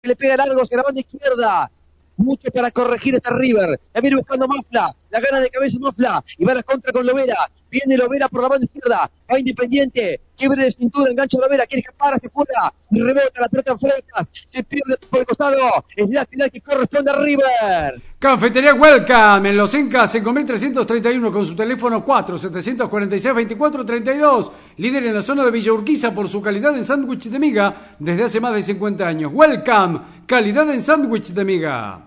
que le pega largo hacia la banda izquierda. Mucho para corregir esta River. La viene buscando Mafla. La gana de cabeza Mafla. Y va a la contra con Lovera. Viene Lovera por la banda izquierda. Va Independiente. Quiebre de cintura. Engancha Lovera. Quiere escapar hacia afuera. Rebota la pelota en Freitas. Se pierde por el costado. Es lateral que corresponde a River. Cafetería Welcome en Los Incas 5331 con su teléfono 4746-2432. Líder en la zona de Villa Urquiza por su calidad en sándwich de miga desde hace más de 50 años. Welcome, calidad en sándwich de miga.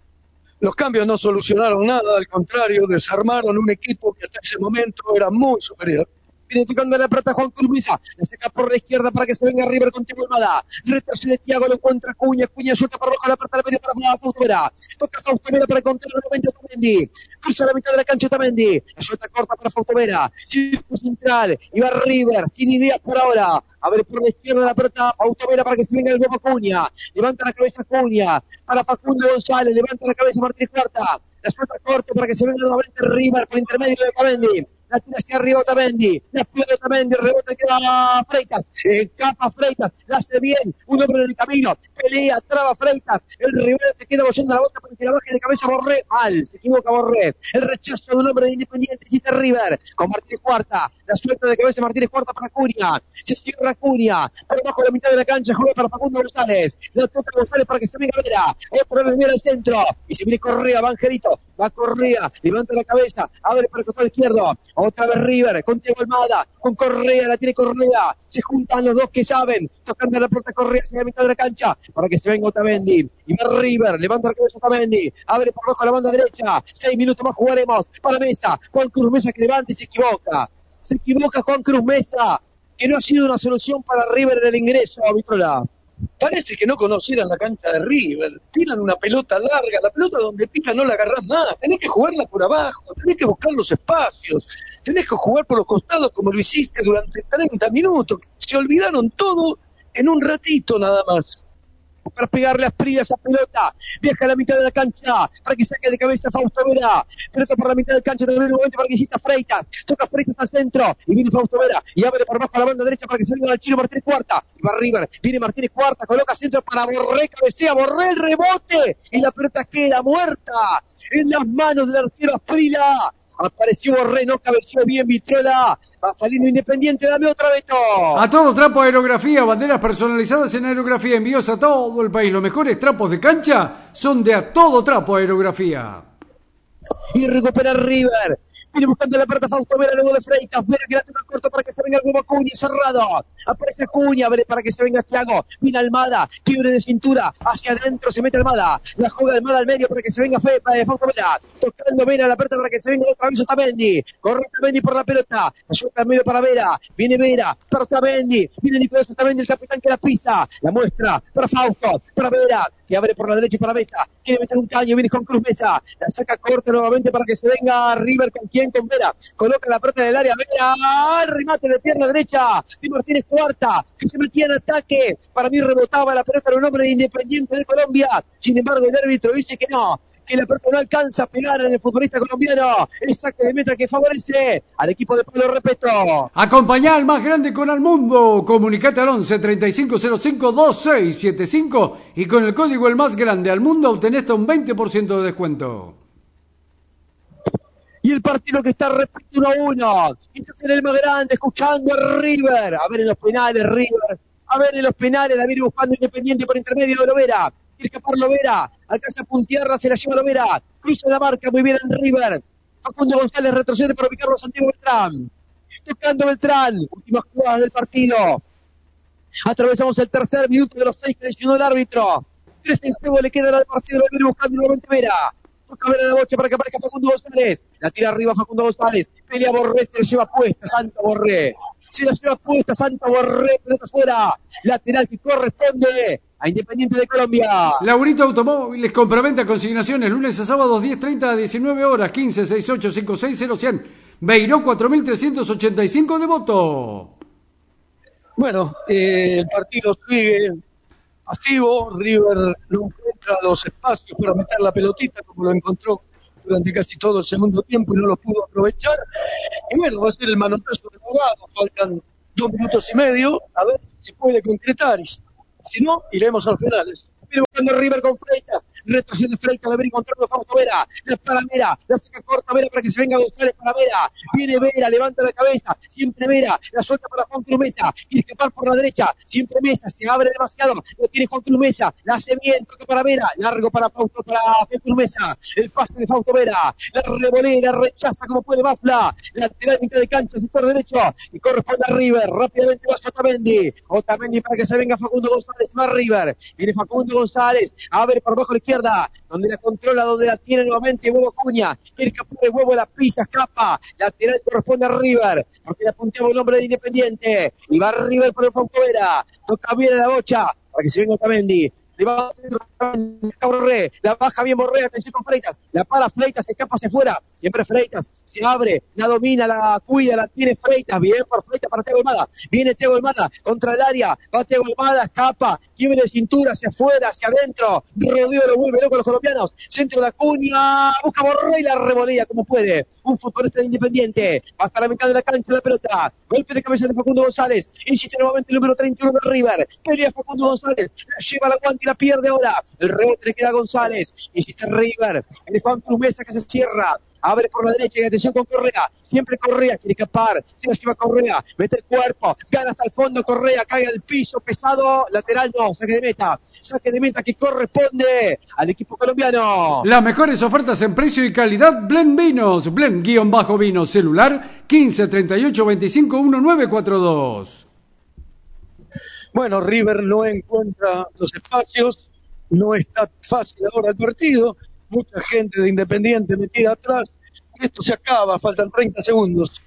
Los cambios no solucionaron nada, al contrario, desarmaron un equipo que hasta ese momento era muy superior. Viene tocando la plata Juan Cruz Mesa. La saca por la izquierda para que se venga River con Thiago Almada. Retrocede Thiago, lo encuentra Cuña. Cuña suelta para roja la plata, la media para Fausto Vera. Toca Fausto Vera para encontrar nuevamente a Otamendi. Cruza la mitad de la cancha Otamendi. La suelta corta para Fausto Vera. Círculo central. Y va River, sin ideas por ahora. A ver por la izquierda la pelota Fausto Vera para que se venga el huevo Cuña. Levanta la cabeza Cuña. Para Facundo González. Levanta la cabeza Martínez Cuarta. La suelta corta para que se venga nuevamente River por intermedio de Otamendi. La tira hacia arriba Otamendi, la pierde Otamendi, rebota y queda Freitas, escapa Freitas, la hace bien, un hombre en el camino, pelea, traba Freitas, el rival te queda bollando la boca para que la baje de cabeza Borré, mal, se equivoca Borré, el rechazo de un hombre de Independiente, hiciste River, con Martínez Cuarta, la suelta de cabeza Martínez Cuarta para Cuña, se cierra Cuña, por abajo de la mitad de la cancha, juega para Facundo González, la toca González para que se venga Vera, otra vez Vera al centro, y se viene Correa, va Angelito, va Correa, levanta la cabeza, abre para el costado izquierdo, otra vez River, con Thiago Almada, con Correa, la tiene Correa, se juntan los dos que saben, tocando la pelota Correa hacia la mitad de la cancha, para que se venga Otamendi, y va River, levanta la cabeza Otamendi, abre por abajo a la banda derecha, 6 minutos más jugaremos, para Mesa, Juan Cruz Mesa que levanta y se equivoca Juan Cruz Mesa, que no ha sido una solución para River en el ingreso, Vitrola. Parece que no conocieran la cancha de River. Tiran una pelota larga, la pelota donde pica no la agarrás más. Tenés que jugarla por abajo, tenés que buscar los espacios, tenés que jugar por los costados como lo hiciste durante 30 minutos. Se olvidaron todo en un ratito nada más. Para pegarle a Asprilla esa pelota, viaja a la mitad de la cancha, para que saque de cabeza Fausto Vera, pelota por la mitad de la cancha, también nuevamente para que hiciste Freitas, toca Freitas al centro, y viene Fausto Vera, y abre por abajo a la banda derecha para que se venga al chino Martínez Cuarta, y va River, viene Martínez Cuarta, coloca centro para Borré, cabecea, Borré el rebote, y la pelota queda muerta, en las manos del arquero Asprilla, apareció Borré, no cabeció bien Vitrola. Va saliendo Independiente, dame otra vez. A todo trapo aerografía, banderas personalizadas en aerografía, envíos a todo el país. Los mejores trapos de cancha son de A Todo Trapo Aerografía. Y recupera River. Viene buscando la pelota Fausto Vera, luego de Freitas. Vera que la toca corto para que se venga el huevo Acuña, cerrado. Aparece Acuña, para que se venga Thiago. Viene Almada, quiebre de cintura. Hacia adentro se mete Almada. La juega Almada al medio para que se venga Fausto Vera. Tocando Vera la pelota para que se venga otra vez Otamendi. Corre Otamendi por la pelota. La suelta al medio para Vera. Viene Vera para Otamendi. Viene Nicolás Otamendi, el capitán que la pisa. La muestra para Fausto, para Vera, que abre por la derecha y para Mesa. Quiere meter un caño, viene con Cruz Mesa. La saca corta nuevamente para que se venga River. ¿Con quién? Con Vera. Coloca la pelota en el área. Vera, el remate de pierna derecha. Di Martínez Cuarta, que se metía en ataque. Para mí rebotaba la pelota en un hombre de Independiente de Colombia. Sin embargo, el árbitro dice que no, que la pelota no alcanza a pegar en el futbolista colombiano. El saque de meta que favorece al equipo de Pablo Repeto. Acompañá al más grande con el mundo. Comunicate al 11 3505 2675 y con el código el más grande al mundo obtenés hasta un 20% de descuento. Y el partido que está repetido 1-1. Y este es el más grande, escuchando a River. A ver en los penales, River. A ver en los penales, la viene buscando Independiente por intermedio de Lovera. Quiere escapar Lovera. Alcanza a puntearla, se la lleva Lovera. Cruza la marca, muy bien en River. Facundo González retrocede para ubicarlo a Santiago Beltrán. Tocando Beltrán. Últimas jugadas del partido. Atravesamos el tercer minuto de los 6 que lesionó el árbitro. 3 en juego le quedan al partido. La viene buscando nuevamente Vera. Toca ver a la bocha para que aparezca Facundo González. La tira arriba Facundo González. Pelea Borré, se la lleva puesta Santa Borré. Se la lleva puesta Santa Borré, pelota fuera. Lateral que corresponde a Independiente de Colombia. Laurito Automóviles, compraventa, consignaciones, lunes a sábados 10:30 a 19 horas, 15 68 56 0100. Beiró 4385 de voto. Bueno, el partido sigue pasivo. River no encuentra los espacios para meter la pelotita como lo encontró durante casi todo el segundo tiempo y no lo pudo aprovechar. Y bueno, va a ser el manotazo de Bogado. Faltan 2 minutos y medio, a ver si puede concretar. Si no, iremos a los penales. Viene buscando River con Freitas. Retrocede Freitas, la viene encontrando Fausto Vera. La para Vera, la saca corta Vera para que se venga González para Vera. Viene Vera, levanta la cabeza. Siempre Vera, la suelta para Juan Cruz Mesa. Quiere escapar por la derecha. Siempre Mesa, se abre demasiado. Lo tiene Juan Cruz Mesa. La hace bien, toca para Vera. Largo para Fausto, para Juan Cruz Mesa. El pase de Fausto Vera. La revolea, la rechaza como puede Mafla. Lateral mitad de cancha, sector derecho. Y corresponde a River. Rápidamente va Otamendi. Otamendi para que se venga Facundo González. Más River. Viene Facundo González. A ver por abajo a la izquierda. Donde la controla, donde la tiene nuevamente Huevo Acuña. Quiere escapar el Huevo, la pisa, escapa. Lateral corresponde a River. Porque le apuntaba el hombre de Independiente. Y va River por el Fausto Vera. Toca bien a la bocha. Para que se venga Otamendi. Le va a Borré, la baja bien Borré, atención con Freitas, la para Freitas, se escapa hacia afuera, siempre Freitas, se abre, la domina, la cuida, la tiene Freitas, bien por Freitas para Thiago Almada, viene Thiago Almada contra el área, va Thiago Almada, escapa, quiebre de cintura hacia afuera, hacia adentro, Rodrigo lo vuelve loco a los colombianos, centro de Acuña, busca Borré y la revolea como puede, un futbolista de Independiente, hasta la mitad de la cancha la pelota, golpe de cabeza de Facundo González, insiste nuevamente el número 31 de River, pelea Facundo González, la lleva a la guante y la pierde ahora, el rebote le queda a González, insiste River, el Juan Cruz Mesa que se cierra, abre por la derecha y atención con Correa, siempre Correa, quiere escapar, se la lleva Correa, mete el cuerpo, gana hasta el fondo Correa, cae al piso pesado, lateral no, saque de meta que corresponde al equipo colombiano. Las mejores ofertas en precio y calidad, Blend Vinos, Blend-Vinos, celular 15 38 25 1942. Bueno, River no encuentra los espacios, no está fácil ahora el partido, mucha gente de Independiente metida atrás, y esto se acaba, faltan 30 segundos.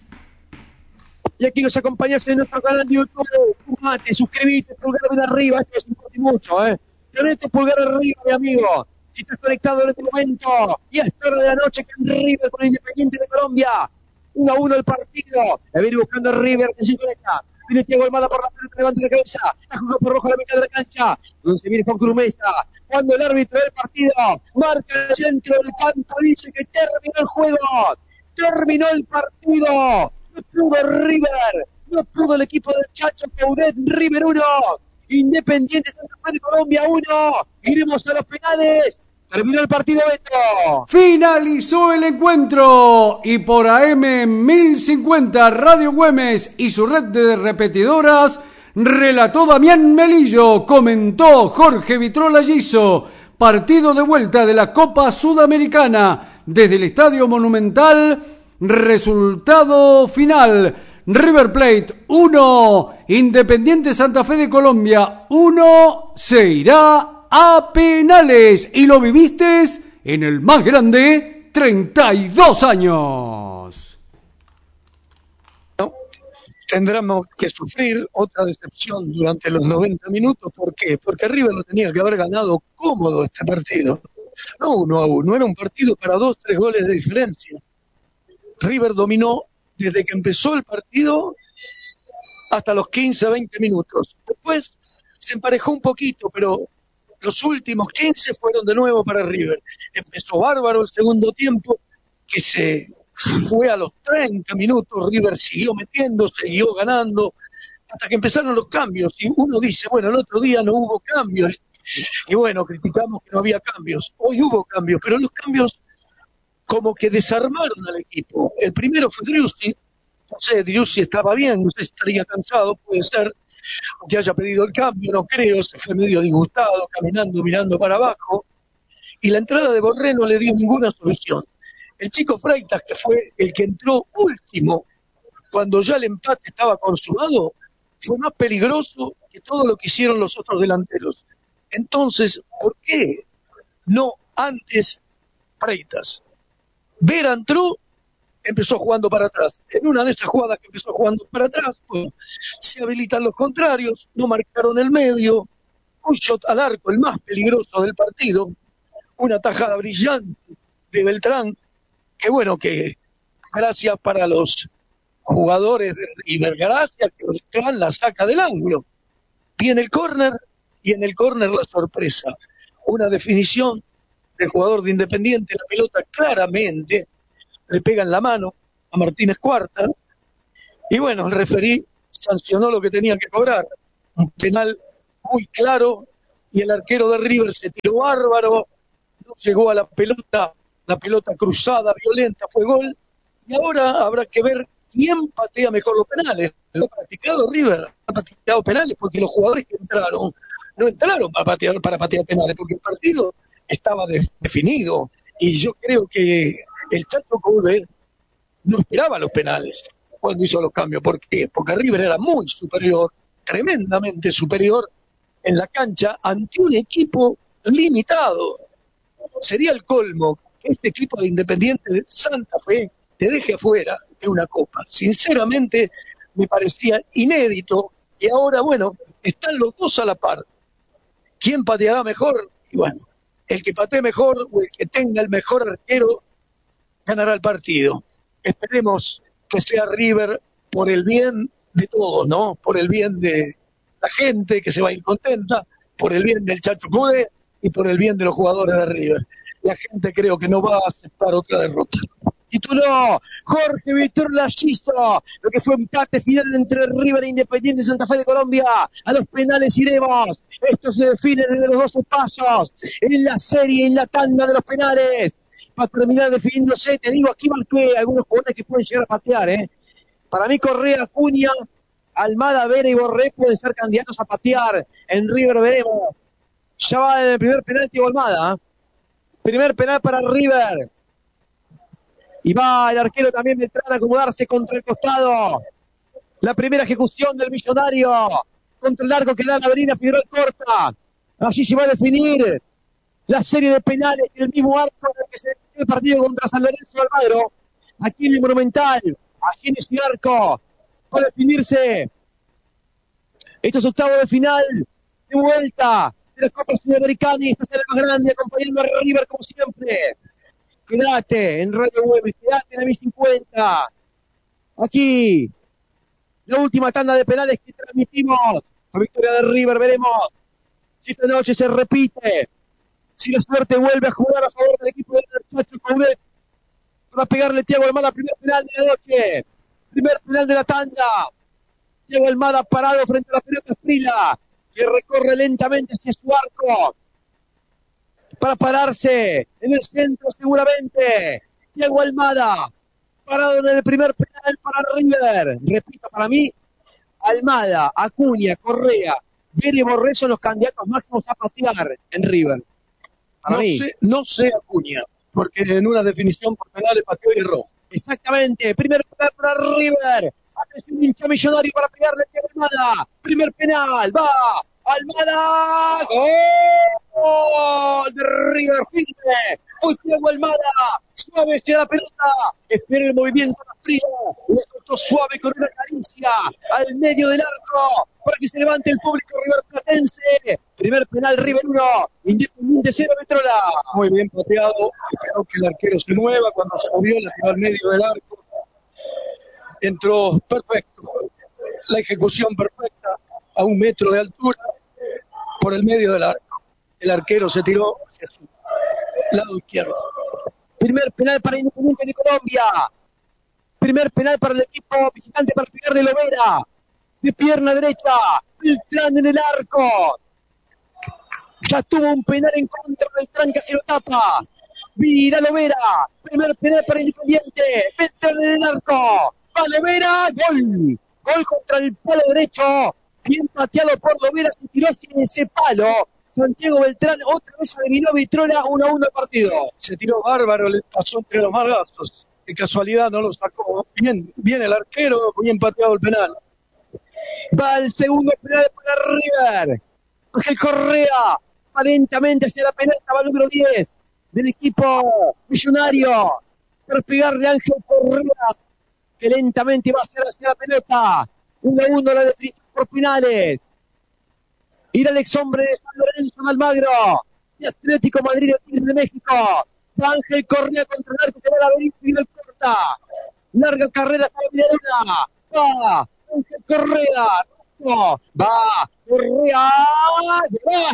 Y aquí nos acompañas en nuestro canal de YouTube, sumate, suscribite, pulgar bien arriba, esto es importante mucho, Tenete pulgar arriba, mi amigo, si estás conectado en este momento, y a esta hora de la noche que en River con el Independiente de Colombia, 1-1 el partido, la viene buscando River, atención con esta. Viene Thiago Almada por la pelota, levanta la cabeza, la juega por rojo a la mitad de la cancha, donde se viene Juan Cruz Mesa, cuando el árbitro del partido marca el centro del campo, dice que terminó el juego, terminó el partido, no pudo River, no pudo el equipo del Chacho Coudet, River 1, Independiente Santa Fe de Colombia 1, iremos a los penales. Terminó el partido, Beto. Finalizó el encuentro y por AM 1050 Radio Güemes y su red de repetidoras relató Damián Melillo, comentó Jorge Vitrola Giso. Partido de vuelta de la Copa Sudamericana desde el Estadio Monumental. Resultado final: River Plate 1, Independiente Santa Fe de Colombia 1. Se irá a penales y lo viviste en el más grande, 32 años. Tendremos que sufrir otra decepción durante los 90 minutos. ¿Por qué? Porque River lo tenía que haber ganado cómodo este partido. No 1-1, era un partido para 2-3 goles de diferencia. River dominó desde que empezó el partido hasta los 15-20 minutos. Después se emparejó un poquito, pero los últimos 15 fueron de nuevo para River. Empezó bárbaro el segundo tiempo, que se fue a los 30 minutos. River siguió metiendo, siguió ganando, hasta que empezaron los cambios. Y uno dice, bueno, el otro día no hubo cambios. Y bueno, criticamos que no había cambios. Hoy hubo cambios, pero los cambios como que desarmaron al equipo. El primero fue Driussi. No sé, Driussi estaba bien, no sé si estaría cansado, puede ser, que haya pedido el cambio, no creo, se fue medio disgustado, caminando, mirando para abajo, y la entrada de Borré no le dio ninguna solución. El chico Freitas, que fue el que entró último, cuando ya el empate estaba consumado, fue más peligroso que todo lo que hicieron los otros delanteros. Entonces, ¿por qué no antes Freitas? Vera entró, empezó jugando para atrás. En una de esas jugadas que empezó jugando para atrás, bueno, se habilitan los contrarios, no marcaron el medio, un shot al arco, el más peligroso del partido, una tajada brillante de Beltrán, que bueno, que gracias para los jugadores de River, gracias que Beltrán la saca del ángulo. Viene el córner, y en el córner la sorpresa, una definición del jugador de Independiente, la pelota claramente le pega en la mano a Martínez Cuarta, y bueno, el referí sancionó lo que tenía que cobrar, un penal muy claro, y el arquero de River se tiró bárbaro, no llegó a la pelota cruzada, violenta, fue gol, y ahora habrá que ver quién patea mejor los penales. Lo ha practicado River, ha practicado penales, porque los jugadores que entraron, no entraron para patear penales, porque el partido estaba definido, y yo creo que el Chacho Coudet no esperaba los penales cuando hizo los cambios. ¿Por qué? Porque River era muy superior, tremendamente superior en la cancha ante un equipo limitado. Sería el colmo que este equipo de Independiente de Santa Fe te deje afuera de una copa. Sinceramente me parecía inédito, y ahora, bueno, están los dos a la par. ¿Quién pateará mejor? Y bueno, el que patee mejor o el que tenga el mejor arquero ganará el partido. Esperemos que sea River por el bien de todos, ¿no? Por el bien de la gente que se va a ir contenta, por el bien del Chacho Coudet y por el bien de los jugadores de River. La gente creo que no va a aceptar otra derrota. Tituló Jorge Víctor Lachizo, lo que fue empate final entre River e Independiente Santa Fe de Colombia. A los penales iremos. Esto se define desde los 12 pasos en la serie, en la tanda de los penales. Para terminar definiéndose, te digo, aquí marqué algunos jugadores que pueden llegar a patear, Para mí Correa, Acuña, Almada, Vera y Borré pueden ser candidatos a patear. En River veremos. Ya va en el primer penalti Almada. Primer penal para River. Y va el arquero también Beltrán a acomodarse contra el costado. La primera ejecución del Millonario contra el arco que da la Avenida Figueroa Corta. Allí se va a definir la serie de penales en el mismo arco en el que se definió el partido contra San Lorenzo de Almagro. Aquí en el Monumental, allí en ese arco, va a definirse estos octavos de final de vuelta de la Copa Sudamericana, y esta será el más grande, acompañando a River como siempre. Quédate en Radio Güemes, quédate en la 1050. Aquí, la última tanda de penales que transmitimos. La victoria de River, veremos si esta noche se repite. Si la suerte vuelve a jugar a favor del equipo del Chacho Coudet. Va a pegarle Thiago Almada, primer penal de la noche. Primer penal de la tanda. Thiago Almada parado frente a la pelota Esprila, que recorre lentamente hacia su arco para pararse en el centro seguramente. Thiago Almada parado en el primer penal para River. Repito, para mí, Almada, Acuña, Correa, Vera y Borré son los candidatos máximos a patear en River. No sé Acuña, porque en una definición por penales pateó y erró. Exactamente, primer penal para River. Atención, hincha Millonario para pegarle a Thiago Almada. Primer penal, va Almada, gol de River, firme. Fue Thiago Almada, suave hacia la pelota, espera el movimiento frío, le soltó suave con una caricia al medio del arco para que se levante el público riverplatense. Primer penal, River 1, Independiente 0, Metrola. Muy bien pateado, esperó que el arquero se mueva, cuando se movió la tiró al medio del arco, entró perfecto, la ejecución perfecta a 1 metro de altura por el medio del arco. El arquero se tiró hacia su lado izquierdo. Primer penal para Independiente de Colombia. Primer penal para el equipo visitante para pegarle Lovera. De pierna derecha, Beltrán en el arco. Ya tuvo un penal en contra, Beltrán casi lo tapa. Vira Lovera. Primer penal para Independiente. Beltrán en el arco. Va Lovera, gol. Gol contra el palo derecho. Bien pateado por Lovera, se tiró hacia ese palo. Santiago Beltrán otra vez adivinó Vitrola, 1-1 el partido. Se tiró bárbaro, le pasó entre los margazos. De casualidad no lo sacó. Bien el arquero, bien pateado el penal. Va el segundo penal para River. Ángel Correa va lentamente hacia la pelota, va el número 10 del equipo Millonario. Para pegarle a Ángel Correa, que lentamente va hacia la pelota. 1-1 la definición por penales. Ir al ex hombre de San Lorenzo en Almagro, de Atlético Madrid de México. Va Ángel Correa contra el arco que va a la avenida Figueroa Corta. Larga carrera hasta la Vidaluna. Va Ángel Correa. No. Va Correa.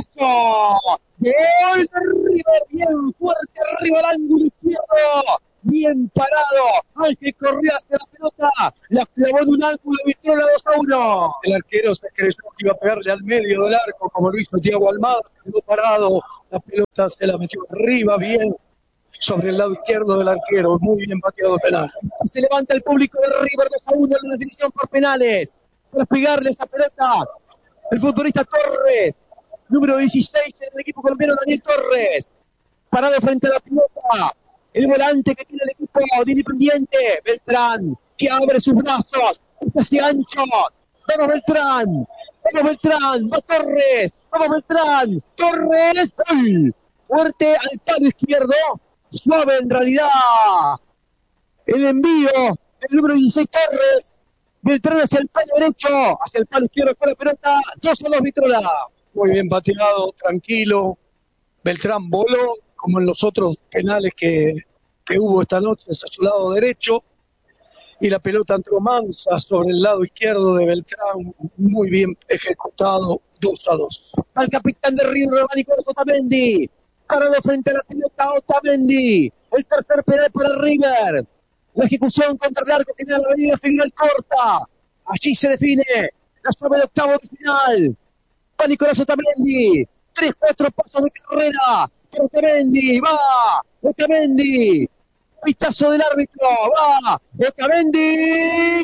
¡Golazo! Gol de River, bien fuerte arriba al ángulo izquierdo. bien parado. Ángel Correa hacia la pelota, la clavó en un ángulo y vistió la 2-1. El arquero se creyó que iba a pegarle al medio del arco, como lo hizo Thiago Almada, se quedó parado, la pelota se la metió arriba, bien, sobre el lado izquierdo del arquero, muy bien pateado penal. Se levanta el público de River 2-1 en la definición por penales. Para pegarle esa pelota, el futbolista Torres, número 16 en el equipo colombiano, Daniel Torres, parado frente a la pelota. El volante que tiene el equipo de Independiente, Beltrán, que abre sus brazos, hacia ancho. Vamos Beltrán, va Torres, vamos Beltrán, Torres, ¡gol! Fuerte al palo izquierdo, suave en realidad. El envío del número 16 Torres, Beltrán hacia el palo derecho, hacia el palo izquierdo fue la pelota, 2-2 Vitrola. Muy bien pateado, tranquilo. Beltrán voló, como en los otros penales que hubo esta noche, hacia su lado derecho. Y la pelota entró mansa sobre el lado izquierdo de Beltrán, muy bien ejecutado, 2-2. Al capitán de River, Nicolás Otamendi, parado frente a la pelota Otamendi, el tercer penal para River. La ejecución contra el arco que da la avenida Figueroa corta. Allí se define la llave de octavo de final. Va Nicolás Otamendi, 3-4 pasos de carrera. Otamendi, va, Otamendi. Vistazo del árbitro, va, Otamendi,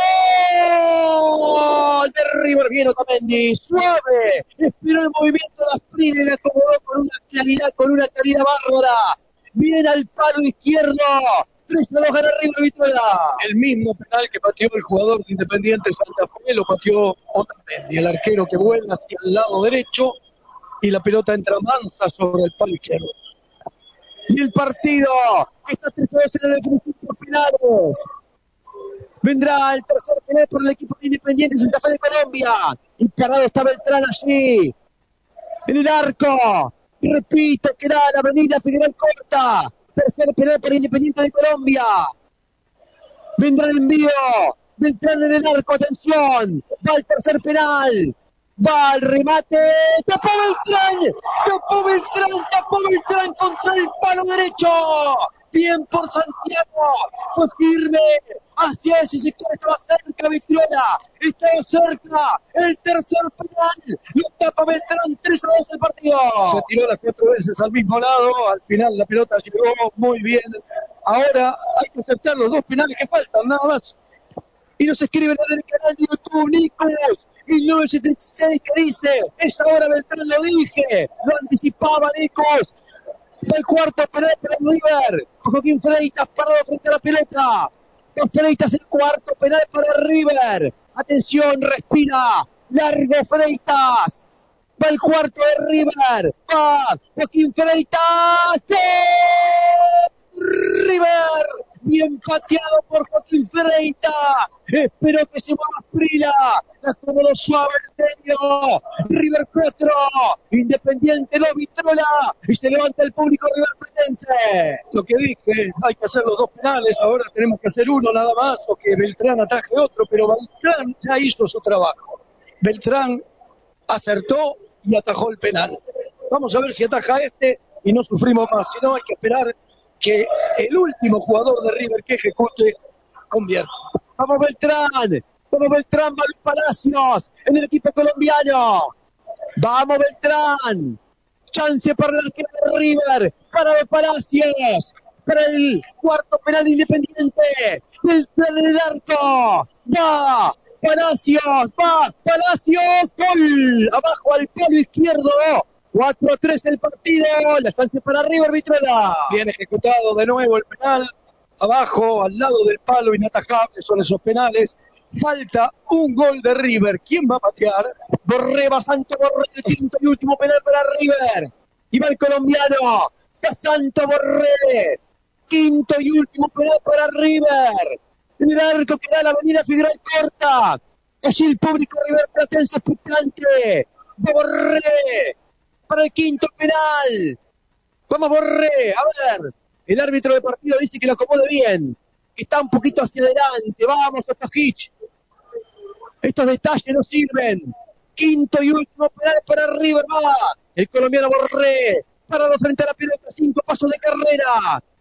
gol de River, bien Otamendi, suave, esperó el movimiento de Asprilla y le acomodó con una calidad bárbara, bien al palo izquierdo, 3-2 gana River Vitrola. El mismo penal que pateó el jugador de Independiente Santa Fe lo pateó Otamendi, el arquero que vuela hacia el lado derecho y la pelota entra mansa sobre el palo izquierdo. Y el partido está 3-2 en la definición por penales. Vendrá el tercer penal por el equipo de Independiente Santa Fe de Colombia. Y parado está Beltrán allí, en el arco. Y repito, que da la avenida Figueroa corta. Tercer penal para Independiente de Colombia. Vendrá el envío. Beltrán en el arco, atención. Va el tercer penal. Va al remate, tapó Beltrán contra el palo derecho. Bien por Santiago, fue firme hacia ese sector, estaba cerca Vitrola, estaba cerca, el tercer penal, lo tapa Beltrán, 3-2 el partido. Se tiró las 4 veces al mismo lado, al final la pelota llegó muy bien. Ahora hay que aceptar los 2 penales que faltan, nada más. Y nos escriben en el canal de YouTube, Nicos 1976, que dice, es ahora Beltrán, lo dije, lo anticipaba Nicos. El cuarto penal para River, Joaquín Freitas parado frente a la pelota. Freitas el cuarto penal para River. Atención, respira, largo Freitas. Va el cuarto de River, va Joaquín Freitas. ¡Gol! River, bien pateado por Joaquín Freitas. Espero que se mueva Prila. La acomodó suave el medio. River 4, Independiente 2, Vitrola. Y se levanta el público riverplatense. Lo que dije, hay que hacer los 2 penales. Ahora tenemos que hacer uno nada más, o que Beltrán ataje otro. Pero Beltrán ya hizo su trabajo. Beltrán acertó y atajó el penal. Vamos a ver si ataja este y no sufrimos más. Si no, hay que esperar que el último jugador de River que ejecute convierta. Vamos Beltrán, va Luis Palacios en el equipo colombiano. Vamos Beltrán, chance para el arquero de River, para los Palacios, para el cuarto penal Independiente. Beltrán en el arco, va Palacios, gol, abajo al palo izquierdo. 4-3 el partido, la chance para River Vitrola. Bien ejecutado de nuevo el penal, abajo, al lado del palo, inatajable son esos penales. Falta un gol de River, ¿quién va a patear? Borré, va Santo Borré, el quinto y último penal para River. Y va el colombiano, va Santo Borré, quinto y último penal para River. En el arco que da la avenida Figueroa corta. Allí el público River platense picante. Borré para el quinto penal. Vamos Borré, a ver. El árbitro de partido dice que lo acomode bien, que está un poquito hacia adelante. Vamos, Otajic. Estos detalles no sirven. Quinto y último penal para River. Va el colombiano Borré, parado frente a la pelota, 5 pasos de carrera.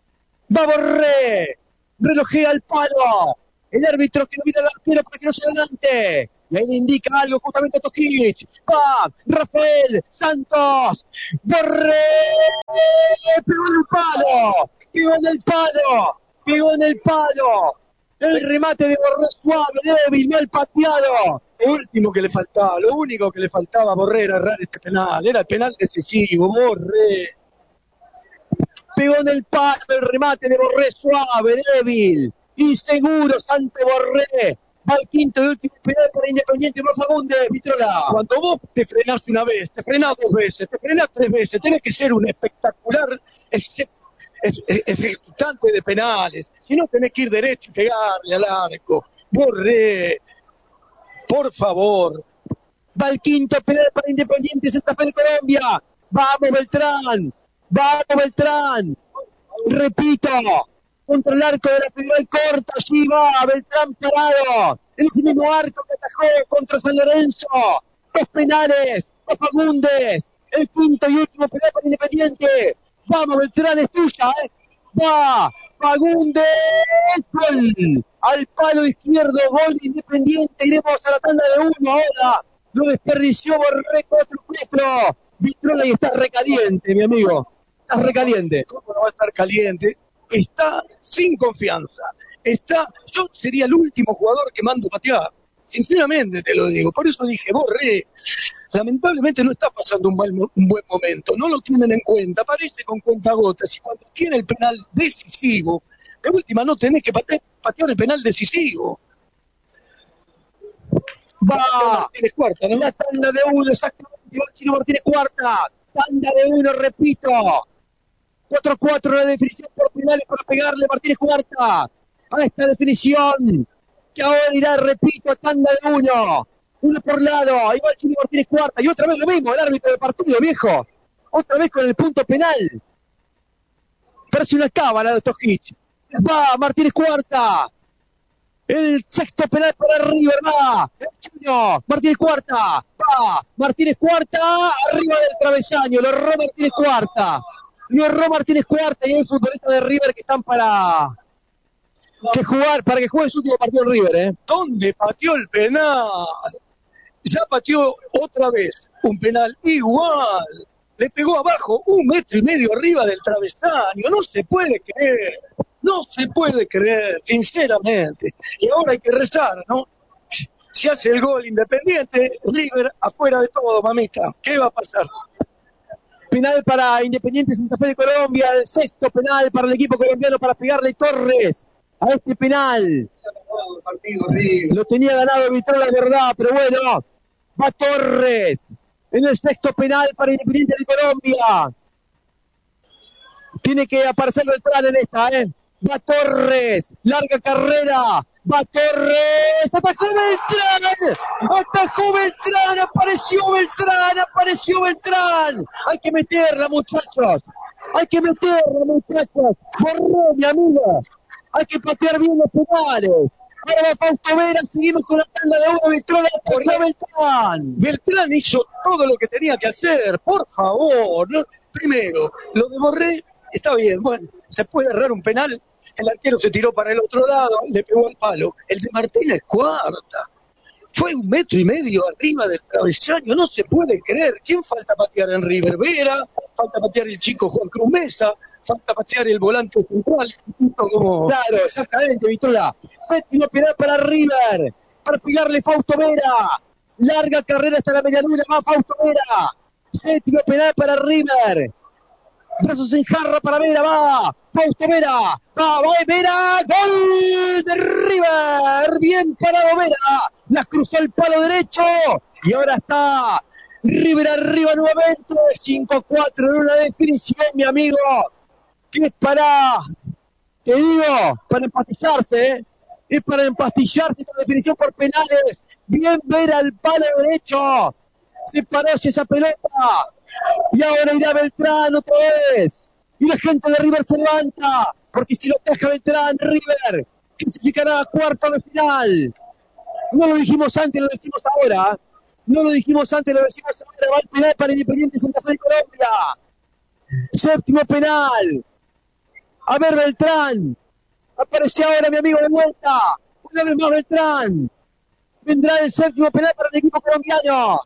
Va Borré. Relojea el palo. El árbitro que lo mira al arquero para que no se adelante. Y ahí le indica algo justamente a Tokic. Va Rafael Santos. Borré. Pegó en el palo. Pegó en el palo. Pegó en el palo. El remate de Borré suave, débil, mal pateado. Lo último que le faltaba, lo único que le faltaba a Borré era errar este penal. Era el penal decisivo, Borré. Pegó en el palo el remate de Borré suave, débil, inseguro, Santo Borré. Va al quinto y último penal para Independiente, va Fagundes, Vitrola. Cuando vos te frenás una vez, te frenás dos veces, te frenás tres veces, tenés que ser un espectacular ejecutante de penales. Si no, tenés que ir derecho y pegarle al arco. Borré, por favor. Va al quinto penal para Independiente Santa Fe de Colombia. Vamos Beltrán. Vamos Beltrán. Repito. Contra el arco de la Federal corta. Allí va Beltrán parado. En ese mismo arco que atajó contra San Lorenzo. Dos penales. Dos Fagundes. El quinto y último penal para Independiente. Vamos Beltrán, es tuya, Va Fagundes. Gol. Al palo izquierdo. Gol de Independiente. Iremos a la tanda de uno ahora. Lo desperdició Borré 4-4. Vitrola y está recaliente, mi amigo. Estás recaliente. ¿Cómo no va a estar caliente? Está sin confianza. Yo sería el último jugador que mando patear. Sinceramente te lo digo. Por eso dije, Borré, lamentablemente no está pasando un buen momento. No lo tienen en cuenta. Aparece con cuentagotas. Y cuando tiene el penal decisivo, de última no tenés que patear el penal decisivo. Va. Tienes cuarta, ¿no? La tanda de uno, exactamente. Chino Martínez cuarta. Tanda de uno, repito. 4-4 la definición por penales para pegarle Martínez cuarta. A esta definición. Que ahora irá, repito, tanda de uno. Uno por lado. Ahí va el Chino Martínez cuarta. Y otra vez lo mismo, el árbitro del partido, viejo. Otra vez con el punto penal. Parece una cábala de estos hits. Va Martínez cuarta. El sexto penal para River, va. El Chino, Martínez cuarta. Va, Martínez cuarta, arriba del travesaño. Lo erró Martínez cuarta. Lo erró Martínez cuarta y hay futbolistas de River que están para que juegue su último partido en River, ¿Dónde pateó el penal? Ya pateó otra vez un penal igual. Le pegó abajo 1,5 metros arriba del travesaño. No se puede creer. No se puede creer, sinceramente. Y ahora hay que rezar, ¿no? Si hace el gol Independiente, River afuera de todo, mamita. ¿Qué va a pasar? Penal para Independiente Santa Fe de Colombia. El sexto penal para el equipo colombiano para pegarle Torres a este penal. Lo tenía ganado Vitrola, la verdad, pero bueno. Va Torres en el sexto penal para Independiente de Colombia. Tiene que aparecer Beltrán en esta, Va Torres, larga carrera, va Torres, atajó Beltrán, apareció Beltrán, hay que meterla muchachos, Borré, mi amigo, hay que patear bien los penales. Ahora va Fausto Vera, seguimos con la tanda de uno, Vitrola, atajó Beltrán. Beltrán hizo todo lo que tenía que hacer, por favor, ¿no? Primero, lo de Borré está bien, bueno, se puede errar un penal. El arquero se tiró para el otro lado, le pegó al palo. El de Martínez cuarta. Fue 1,5 metros arriba del travesaño. No se puede creer. ¿Quién falta patear en River? Vera, falta patear el chico Juan Cruz Mesa, falta patear el volante central. Claro, exactamente, Vitrola. Séptimo penal para River, para pegarle Fausto Vera. Larga carrera hasta la medialuna, más Fausto Vera. Séptimo penal para River. Brazos en jarra para Vera, va Fausto Vera, va Vera, gol de River, bien parado Vera, la cruzó el palo derecho y ahora está River arriba nuevamente, 5-4 en una definición, mi amigo, que es para empastillarse, es para empastillarse esta definición por penales, bien Vera al palo derecho, se paró esa pelota. Y ahora irá Beltrán otra vez. Y la gente de River se levanta. Porque si lo ataja Beltrán, River clasificará a cuarto de final. No lo dijimos antes, lo decimos ahora. Va el penal para Independiente Santa Fe de Colombia. Séptimo penal. A ver, Beltrán. Aparece ahora mi amigo de vuelta. Una vez más Beltrán. Vendrá el séptimo penal para el equipo colombiano.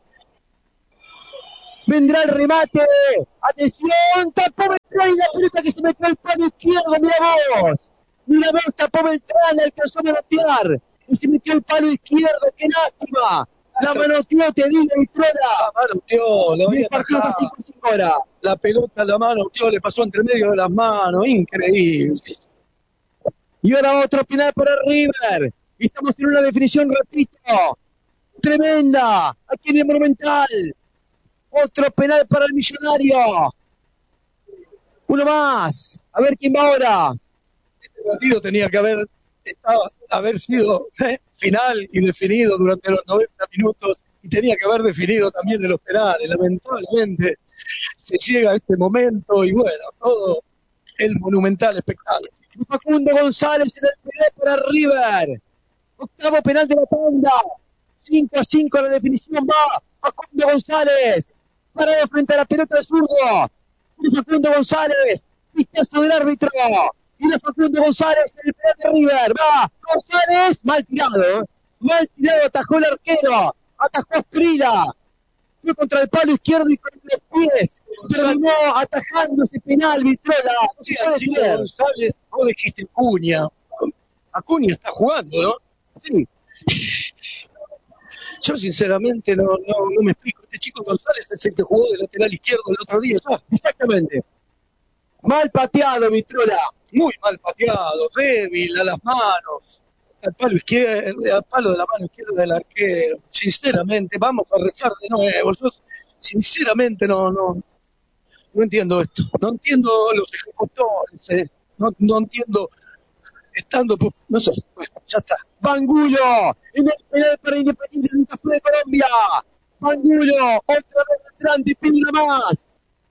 Vendrá el remate. Atención. Tapó Beltrán y la pelota que se metió al palo izquierdo. Mira vos. Mira vos, tapó Beltrán. Alcanzó a manotear. Y se metió al palo izquierdo. ¡Qué lástima! La manoteó, te digo, Vitrola. La manoteó, lo Y el partido está 5-5 ahora. La pelota la manoteó, le pasó entre medio de las manos. Increíble. Y ahora otro penal para River. Y estamos en una definición, repito, tremenda. Aquí en el Monumental. Otro penal para el Millonario. Uno más. A ver quién va ahora. Este partido tenía que haber sido final y definido durante los 90 minutos. Y tenía que haber definido también en los penales. Lamentablemente se llega a este momento y bueno, todo el Monumental espectáculo. Facundo González en el penal para River. Octavo penal de la tanda. 5-5 la definición va. Facundo González. Parado frente a la pelota del zurdo. Y Facundo González. Vistazo del árbitro. Y de Facundo González en el penal de River. Va. González. Mal tirado. Mal tirado. Atajó el arquero. Atajó Asprila. Fue contra el palo izquierdo y con los pies. Terminó atajando ese penal, Vitrola. No se puede Chico creer. González, vos dijiste Acuña. Acuña está jugando, ¿no? Sí. Yo sinceramente no me explico. Este Chico González es el que jugó de lateral izquierdo el otro día. ¿Ya? Exactamente. Mal pateado, Vitrola. Muy mal pateado, débil a las manos. Al palo izquierdo, al palo de la mano izquierda del arquero. Sinceramente, vamos a rezar de nuevo. Yo sinceramente no entiendo esto. No entiendo los ejecutores. No entiendo estando... No sé, bueno, ya está. Bangulo en el penal para Independiente Santa Fe de Colombia. Bangulo, otra vez Beltrán, te pide una más.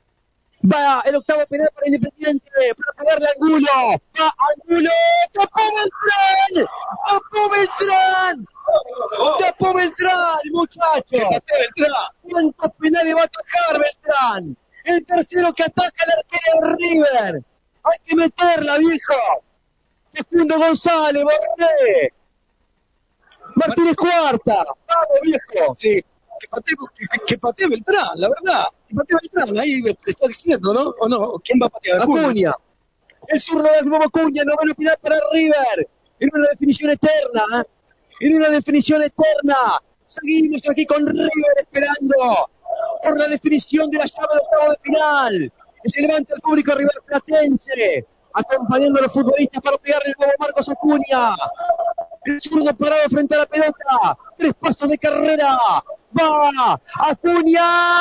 Va el octavo penal para Independiente, para pegarle a Angulo. Va Angulo, tapó Beltrán. Tapó Beltrán. Tapó Beltrán, muchacho. Beltrán. ¿Cuántos penales va a atajar Beltrán? El tercero que ataca el arquero de River. Hay que meterla, viejo. Facundo González, Borré. Martínez Cuarta. Vamos, viejo. Sí, que patee Beltrán, la verdad. Que patee Beltrán, ahí le está diciendo, ¿no? ¿O no? ¿Quién va a patear? Acuña. El zurdo de nuevo Acuña, no van a tirar para River. En una definición eterna. En una definición eterna. Seguimos aquí con River esperando por la definición de la llave del octavo de final. Y se levanta el público River Platense, acompañando a los futbolistas para pegarle el nuevo Marcos Acuña. El zurdo parado frente a la pelota. 3 pasos de carrera. Va Acuña.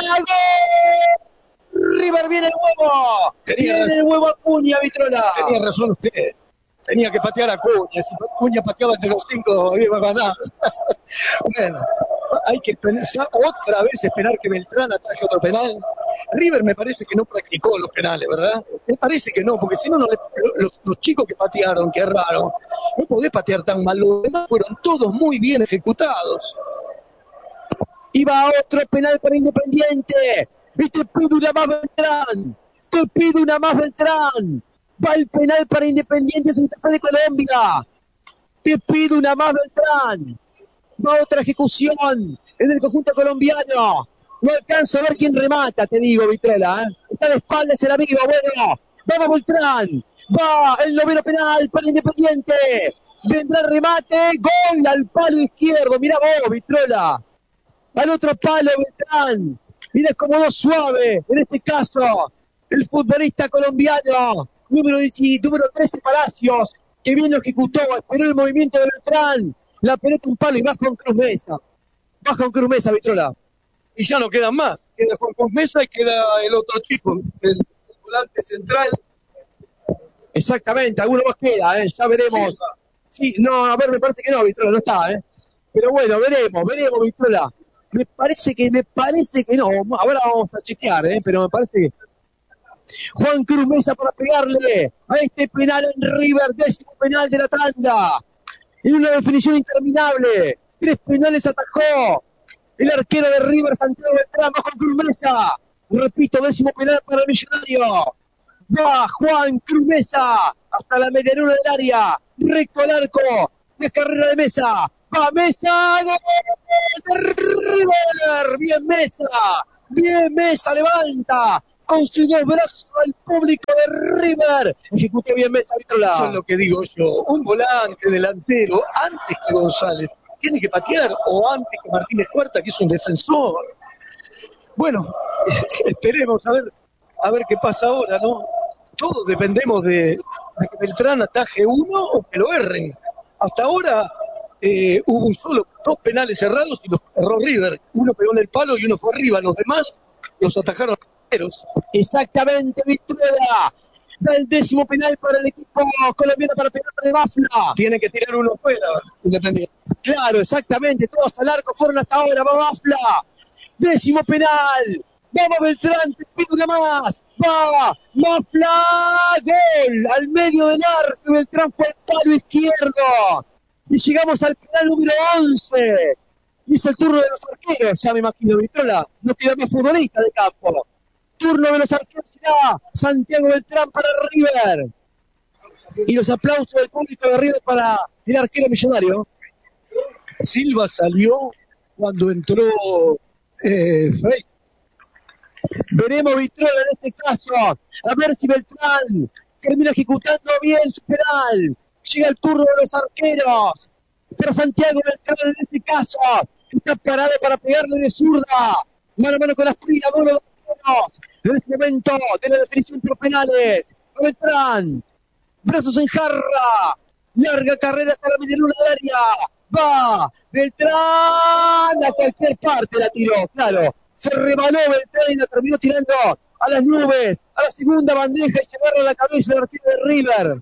¡Gol! River viene el huevo. Viene el huevo Acuña, Vitrola. Tenía razón usted. Tenía que patear a Acuña. Si Acuña pateaba entre los 5, iba a ganar. Bueno, hay que pensar otra vez, esperar que Beltrán ataje otro penal. River me parece que no practicó los penales, ¿verdad? Me parece que no, porque si no, los chicos que patearon, que erraron, no podés patear tan mal. Los demás fueron todos muy bien ejecutados. Y va otro penal para Independiente. Y te pide una más Beltrán. Te pide una más Beltrán. Va el penal para Independiente Santa Fe de Colombia. Te pide una más Beltrán. Va otra ejecución en el conjunto colombiano. No alcanzo a ver quién remata, te digo, Vitrola. Está de espaldas el amigo. Bueno, vamos Beltrán. Va el noveno penal para Independiente. Vendrá el remate. Gol al palo izquierdo. Mirá vos, Vitrola. Al otro palo, Beltrán. Mirá cómo no suave, en este caso, el futbolista colombiano, número 13, Palacios, que bien lo ejecutó, esperó el movimiento de Beltrán, la pelota un palo y baja con Cruz Mesa. Baja con Cruz Mesa, Vitrola. Y ya no quedan más. Queda Juan Cruz Mesa y queda el otro chico, el volante central. Exactamente, alguno más queda, ya veremos. Sí, no, a ver, me parece que no, Vitrola, no está, Pero bueno, veremos, Vitrola. Me parece que no. Ahora vamos a chequear, pero me parece que Juan Cruz Mesa para pegarle a este penal en River, 10º penal de la tanda. En una definición interminable. 3 penales atajó el arquero de River, Santiago Beltrán, bajo Cruz Mesa. Repito, 10º penal para el Millonario. Va Juan Cruz Mesa hasta la medianuna del área. Recto al arco. La carrera de Mesa. Va Mesa. ¡Gol de River! Bien Mesa, levanta con sus dos brazos al público de River. Ejecuta bien Mesa, Vitrola. Eso es lo que digo yo. Un volante delantero, antes que González, tiene que patear, o antes que Martínez Cuarta, que es un defensor. Bueno, esperemos a ver qué pasa ahora, ¿no? Todos dependemos de que Beltrán ataje uno o que lo erren. Hasta ahora hubo dos penales cerrados y los erró River. Uno pegó en el palo y uno fue arriba. Los demás los atajaron. Exactamente, Vitrola. Da el 10º penal para el equipo colombiano para pegar de Mafla. Tiene que tirar uno fuera, Independiente. Claro, exactamente. Todos al arco fueron hasta ahora. Va Mafla. 10º penal. Vamos Beltrán, te pido una más. Va Mafla. Gol al medio del arco. Beltrán fue al palo izquierdo. Y llegamos al penal número 11. Y es el turno de los arqueros. Ya me imagino, Vitrola. No queda más futbolista de campo. Turno de los arqueros será Santiago Beltrán para River. Y los aplausos del público de River para el arquero millonario. Silva salió cuando entró Frey. Veremos, Vitrola, en este caso. A ver si Beltrán termina ejecutando bien su penal. Llega el turno de los arqueros. Pero Santiago Beltrán, en este caso, está parado para pegarle de zurda. Mano a mano con Asprilla, duelo de arqueros. En este momento de la definición por penales. Beltrán, brazos en jarra. Larga carrera hasta la medialuna del área. Va Beltrán, a cualquier parte la tiró, claro. Se rebaló Beltrán y la terminó tirando a las nubes, a la segunda bandeja y llevarla a la cabeza del arquero de River.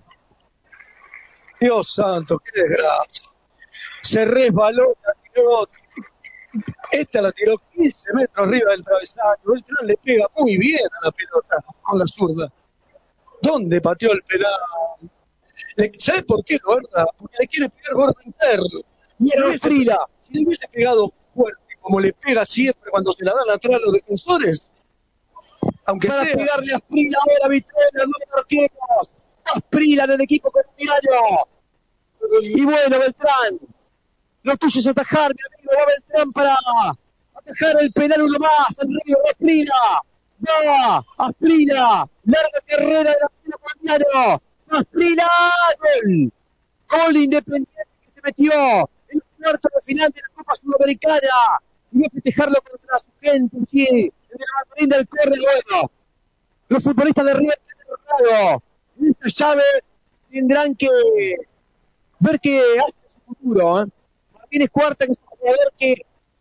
Dios santo, qué desgracia. Se resbaló, la tiró. Esta la tiró 15 metros arriba del travesaño. Beltrán le pega muy bien a la pelota con la zurda. ¿Dónde pateó el penal? ¿Sabes por qué lo erra? Porque le quiere pegar gordo interno. Mira, Frila. Si le hubiese pegado fuerte, como le pega siempre cuando se la dan atrás los defensores, aunque para sea... pegarle a Asprilla ahora, Vitrola, dos arqueros. Asprilla en el equipo colombiano. Y bueno, Beltrán, lo tuyo es atajar, mi amigo. Va Beltrán para atajar el penal uno más. En Río, Asprilla. Va Asprilla. Larga carrera del arquero colombiano. Asprilla. Gol. Gol Independiente que se metió en el cuarto de final de la Copa Sudamericana. Y va a festejarlo contra su gente, sí, en el Martín del Córdoba. Bueno, los futbolistas de River han derrotado. En esta llave tendrán que ver qué hace en su futuro. Martínez Cuarta, que es un jugador que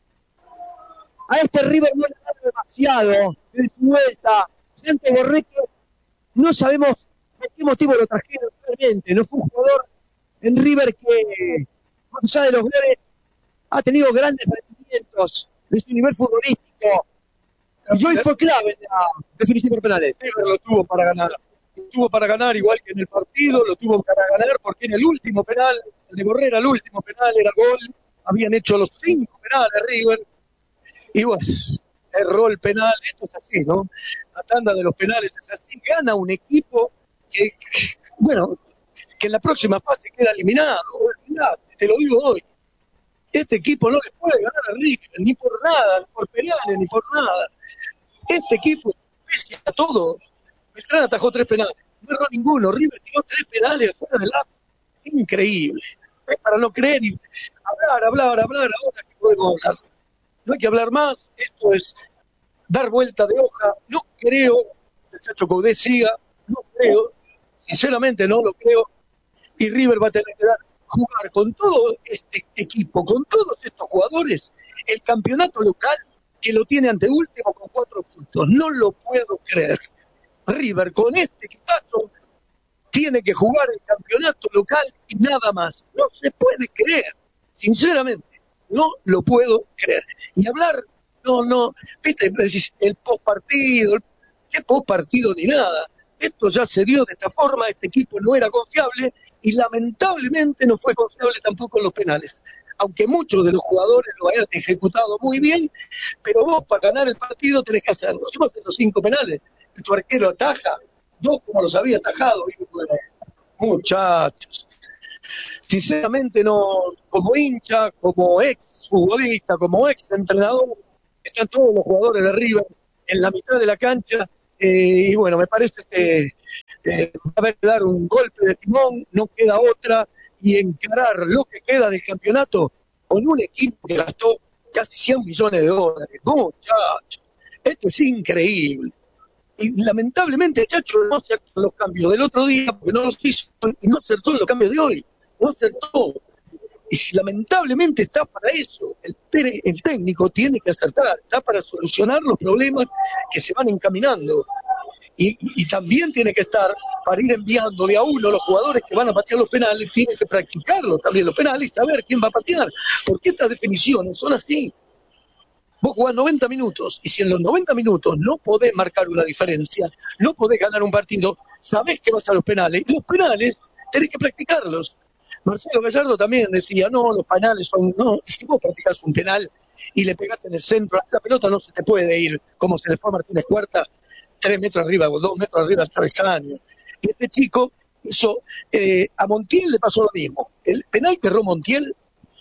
a este River no le ha dado demasiado en su vuelta. Santos Borré, no sabemos por qué motivo lo trajeron realmente. No fue un jugador en River que, más allá de los goles, ha tenido grandes rendimientos de su nivel futbolístico. Y hoy fue clave en la definición por penales. River lo tuvo para ganar. Lo tuvo para ganar igual que en el partido, lo tuvo para ganar porque en el último penal, el de Borrera, el último penal era gol. Habían hecho los 5 penales River. Y bueno, erró el penal. Esto es así, ¿no? La tanda de los penales es así. Gana un equipo que en la próxima fase queda eliminado. Olvidate, te lo digo hoy. Este equipo no le puede ganar a River, ni por nada, ni por penales, ni por nada. Este equipo, pese a todo, Beltrán atajó 3 penales, no erró ninguno. River tiró 3 penales fuera del arco. Increíble. Es para no creer y hablar, ahora que podemos hablar. No hay que hablar más, esto es dar vuelta de hoja. No creo que el Chacho Coudet siga, no creo, sinceramente no lo creo. Y River va a tener que jugar con todo este equipo, con todos estos jugadores, el campeonato local que lo tiene anteúltimo con 4 puntos. No lo puedo creer. River con este equipazo tiene que jugar el campeonato local y nada más. No se puede creer, sinceramente, no lo puedo creer. Y hablar, viste, el postpartido, ¿qué postpartido ni nada? Esto ya se dio de esta forma, este equipo no era confiable y lamentablemente no fue confiable tampoco en los penales. Aunque muchos de los jugadores lo hayan ejecutado muy bien, pero vos para ganar el partido tenés que hacerlo. Si vos haces los 5 penales, tu arquero ataja, 2 como los había atajado. Y bueno, muchachos, sinceramente no, como hincha, como ex futbolista, como ex entrenador, están todos los jugadores de River en la mitad de la cancha, y bueno, me parece que va a haber que dar un golpe de timón, no queda otra, y encarar lo que queda del campeonato con un equipo que gastó casi 100 millones de dólares. Muchachos, esto es increíble. Y lamentablemente Chacho no acertó los cambios del otro día, porque no los hizo, y no acertó los cambios de hoy, no acertó. Y si lamentablemente está para eso, el técnico tiene que acertar, está para solucionar los problemas que se van encaminando. Y también tiene que estar para ir enviando de a uno los jugadores que van a patear los penales, tiene que practicarlo también los penales y saber quién va a patear, porque estas definiciones son así. Vos jugás 90 minutos, y si en los 90 minutos no podés marcar una diferencia, no podés ganar un partido, sabés que vas a los penales, y los penales tenés que practicarlos. Marcelo Gallardo también decía, no, los penales son, no, si vos practicás un penal y le pegás en el centro, la pelota no se te puede ir, como se le fue a Martínez Cuarta, 3 metros arriba o 2 metros arriba del travesaño. Y este chico hizo, a Montiel le pasó lo mismo. El penal que erró Montiel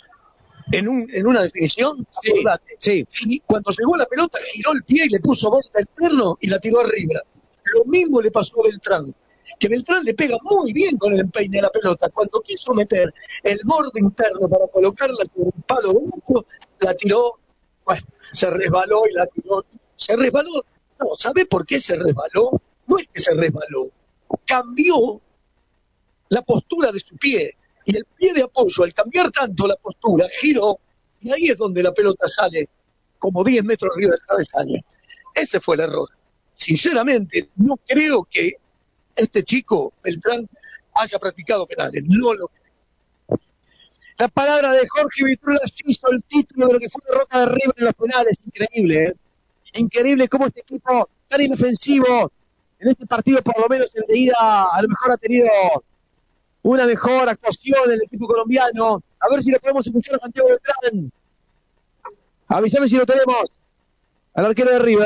en una definición, sí. Y cuando llegó la pelota giró el pie y le puso vuelta el perno y la tiró arriba. Lo mismo le pasó a Beltrán, que Beltrán le pega muy bien con el empeine a la pelota. Cuando quiso meter el borde interno para colocarla con un palo derecho, la tiró, bueno, se resbaló y la tiró. Se resbaló. No, ¿sabe por qué se resbaló? No es que se resbaló, cambió la postura de su pie, y el pie de apoyo, al cambiar tanto la postura, giró, y ahí es donde la pelota sale como 10 metros arriba del travesaño. Ese fue el error. Sinceramente, no creo que este chico, Beltrán, haya practicado penales, no lo creo. La palabra de Jorge Vitrula hizo el título de lo que fue la derrota de River en los penales. Increíble, ¿eh? Increíble cómo este equipo tan inofensivo, en este partido por lo menos el de ida, a lo mejor ha tenido una mejor actuación del equipo colombiano. A ver si lo podemos escuchar a Santiago Beltrán. Avísame si lo tenemos. Al arquero de River.